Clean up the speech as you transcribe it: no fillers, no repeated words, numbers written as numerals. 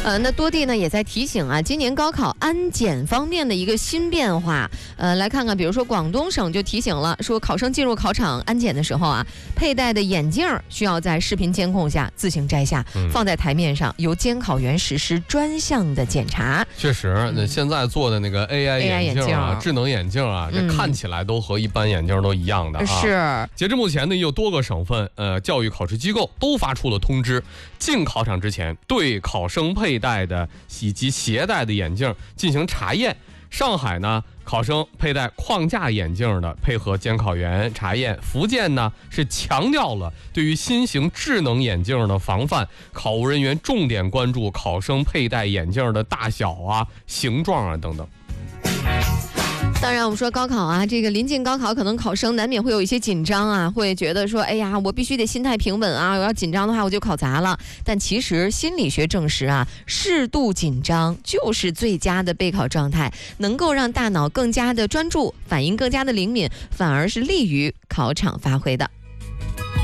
那多地呢也在提醒啊，今年高考安检方面的一个新变化。来看看，比如说广东省就提醒了，说考生进入考场安检的时候啊，佩戴的眼镜需要在视频监控下自行摘下，放在台面上，由监考员实施专项的检查。 确实，那现在做的那个 AI 眼镜啊，智能眼镜啊，这看起来都和一般眼镜都一样的啊。 是。 截至目前呢，有多个省份教育考试机构都发出了通知，进考场之前对考生佩戴的以及携带的眼镜进行查验。上海呢，考生佩戴框架眼镜的，配合监考员查验。福建呢，是强调了对于新型智能眼镜的防范，考务人员重点关注考生佩戴眼镜的大小啊、形状啊等等。 当然我们说高考啊，这个临近高考，可能考生难免会有一些紧张啊，会觉得说，哎呀，我必须得心态平稳啊，我要紧张的话我就考砸了。但其实心理学证实啊，适度紧张就是最佳的备考状态，能够让大脑更加的专注，反应更加的灵敏，反而是利于考场发挥的。